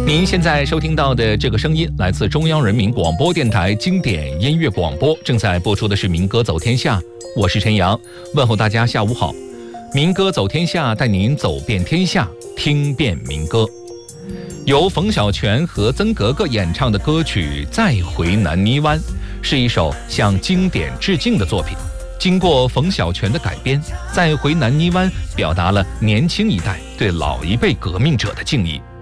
您现在收听到的这个声音来自中央人民广播电台经典音乐广播，正在播出的是民歌走天下，我是陈阳，问候大家下午好。民歌走天下，带您走遍天下，听遍民歌。由冯小泉和曾格格演唱的歌曲《再回南泥湾》是一首向经典致敬的作品。经过冯小泉的改编，《再回南泥湾》表达了年轻一代对老一辈革命者的敬意。